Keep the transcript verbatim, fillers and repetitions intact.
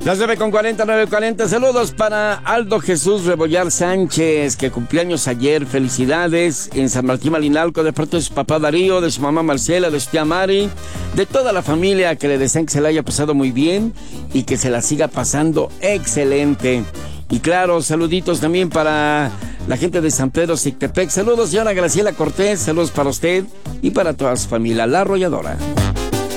Las nueve con cuarenta, nueve cuarenta. Saludos para Aldo Jesús Rebollar Sánchez, que cumplió años ayer. Felicidades en San Martín Malinalco, de parte de su papá Darío, de su mamá Marcela, de su tía Mari, de toda la familia, que le desean que se la haya pasado muy bien y que se la siga pasando excelente. Y claro, saluditos también para la gente de San Pedro Sictepec. Saludos, señora Graciela Cortés. Saludos para usted y para toda su familia, La Arrolladora.